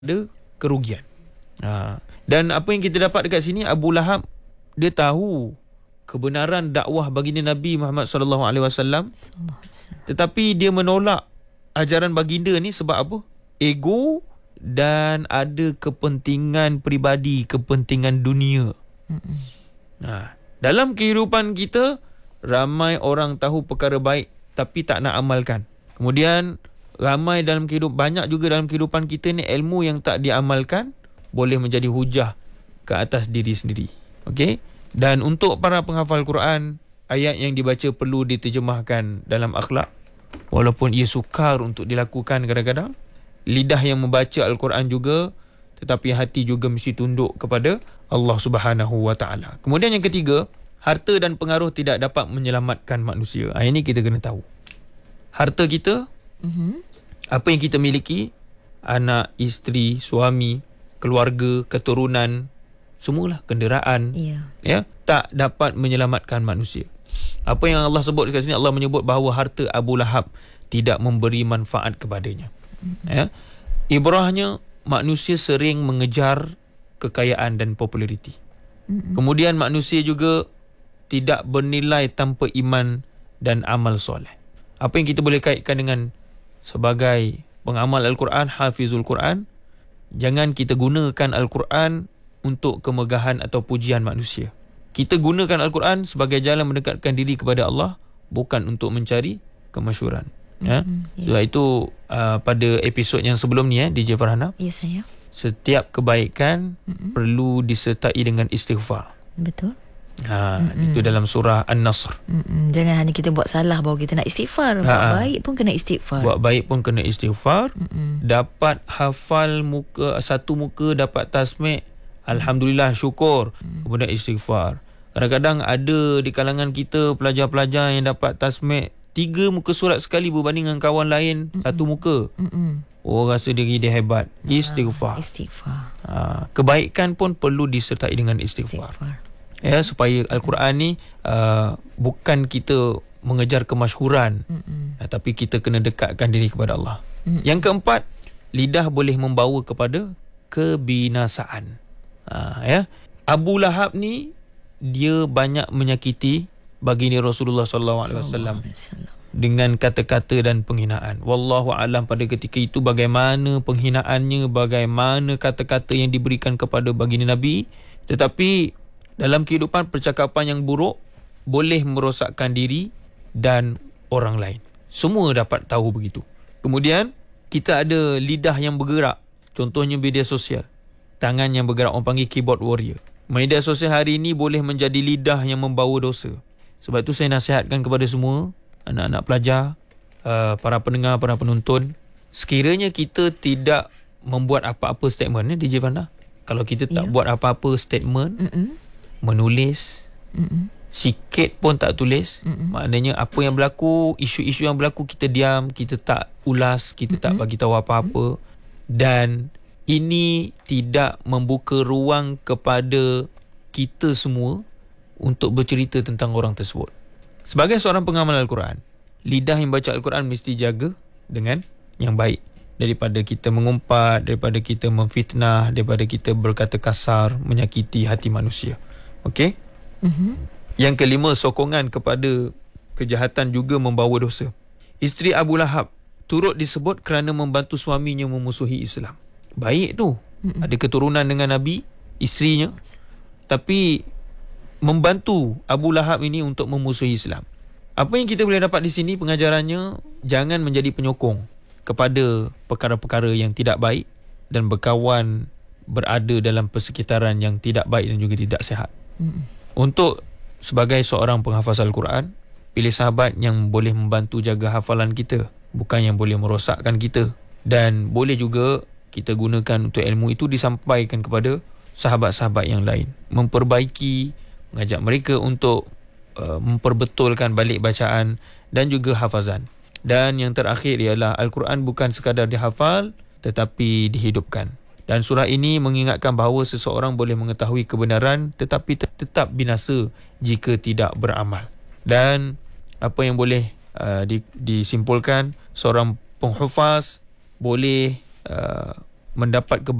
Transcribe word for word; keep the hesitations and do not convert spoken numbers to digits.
ada kerugian. Ha. Dan apa yang kita dapat dekat sini, Abu Lahab dia tahu kebenaran dakwah baginda Nabi Muhammad sallallahu alaihi wasallam, tetapi dia menolak ajaran baginda ni sebab apa? Ego dan ada kepentingan peribadi, kepentingan dunia. Ha. Dalam kehidupan kita, ramai orang tahu perkara baik tapi tak nak amalkan. Kemudian ramai dalam kehidupan, banyak juga dalam kehidupan kita ni ilmu yang tak diamalkan boleh menjadi hujah ke atas diri sendiri. Okey? Dan untuk para penghafal Quran, ayat yang dibaca perlu diterjemahkan dalam akhlak. Walaupun ia sukar untuk dilakukan kadang-kadang, lidah yang membaca Al-Quran juga, tetapi hati juga mesti tunduk kepada Allah Subhanahu Wa Taala. Kemudian yang ketiga, harta dan pengaruh tidak dapat menyelamatkan manusia. Ha, ini kita kena tahu. Harta kita, mm-hmm. apa yang kita miliki, anak, isteri, suami, keluarga, keturunan, semualah, kenderaan, yeah. ya, tak dapat menyelamatkan manusia. Apa yang Allah sebut dekat sini, Allah menyebut bahawa harta Abu Lahab tidak memberi manfaat kepadanya. Mm-hmm. Ya. Ibrahnya, manusia sering mengejar kekayaan dan populariti. Mm-hmm. Kemudian manusia juga tidak bernilai tanpa iman dan amal soleh. Apa yang kita boleh kaitkan dengan sebagai pengamal Al-Quran, hafizul Quran, jangan kita gunakan Al-Quran untuk kemegahan atau pujian manusia. Kita gunakan Al-Quran sebagai jalan mendekatkan diri kepada Allah, bukan untuk mencari kemasyhuran. Ya? Mm-hmm, yeah. Sebab itu uh, pada episod yang sebelum ni, eh, D J Farhana, yes, saya. Setiap kebaikan mm-hmm. perlu disertai dengan istighfar. Betul. Ha, mm-hmm. Itu dalam surah An-Nasr. Mm-hmm. Jangan hanya kita buat salah baru kita nak istighfar. Buat ha, baik pun kena istighfar. Buat baik pun kena istighfar. Mm-hmm. Dapat hafal muka, satu muka dapat tasmik, alhamdulillah, syukur. Mm-hmm. Kemudian istighfar. Kadang-kadang ada di kalangan kita pelajar-pelajar yang dapat tasmik tiga muka surat sekali berbanding dengan kawan lain, mm-hmm. satu muka. Mm-hmm. Oh, rasa diri dia hebat. Istighfar. Istighfar. Ha, kebaikan pun perlu disertai dengan istighfar. Istighfar. Ya, supaya Al-Quran ni uh, bukan kita mengejar kemasyhuran, uh, tapi kita kena dekatkan diri kepada Allah. Mm-mm. Yang keempat, lidah boleh membawa kepada kebinasaan. Uh, ya, Abu Lahab ni dia banyak menyakiti baginda Rasulullah sallallahu alaihi wasallam dengan kata-kata dan penghinaan. Wallahu alam pada ketika itu bagaimana penghinaannya, bagaimana kata-kata yang diberikan kepada baginda Nabi, tetapi dalam kehidupan, percakapan yang buruk boleh merosakkan diri dan orang lain. Semua dapat tahu begitu. Kemudian, kita ada lidah yang bergerak. Contohnya media sosial. Tangan yang bergerak, orang panggil keyboard warrior. Media sosial hari ini boleh menjadi lidah yang membawa dosa. Sebab itu saya nasihatkan kepada semua, anak-anak pelajar, uh, para pendengar, para penonton, sekiranya kita tidak membuat apa-apa statement, ya, D J Fanda. Kalau kita tak yeah. buat apa-apa statement, Mm-mm. menulis, Mm-mm. sikit pun tak tulis, Mm-mm. maknanya apa yang berlaku, isu-isu yang berlaku kita diam, kita tak ulas, kita Mm-mm. tak bagi tahu apa-apa. Dan ini tidak membuka ruang kepada kita semua untuk bercerita tentang orang tersebut. Sebagai seorang pengamal Al-Quran, lidah yang baca Al-Quran mesti jaga dengan yang baik, daripada kita mengumpat, daripada kita memfitnah, daripada kita berkata kasar, menyakiti hati manusia. Okey? Mm-hmm. Yang kelima, sokongan kepada kejahatan juga membawa dosa. Isteri Abu Lahab turut disebut kerana membantu suaminya memusuhi Islam. Baik tu. Mm-hmm. Ada keturunan dengan Nabi, isterinya, tapi membantu Abu Lahab ini untuk memusuhi Islam. Apa yang kita boleh dapat di sini pengajarannya, jangan menjadi penyokong kepada perkara-perkara yang tidak baik dan berkawan berada dalam persekitaran yang tidak baik dan juga tidak sihat. Mm. Untuk sebagai seorang penghafaz Al-Quran, pilih sahabat yang boleh membantu jaga hafalan kita, bukan yang boleh merosakkan kita. Dan boleh juga kita gunakan untuk ilmu itu disampaikan kepada sahabat-sahabat yang lain, memperbaiki, mengajak mereka untuk uh, memperbetulkan balik bacaan dan juga hafazan. Dan yang terakhir ialah Al-Quran bukan sekadar dihafal tetapi dihidupkan. Dan surah ini mengingatkan bahawa seseorang boleh mengetahui kebenaran tetapi tetap binasa jika tidak beramal. Dan apa yang boleh uh, di, disimpulkan, seorang penghufaz boleh uh, mendapat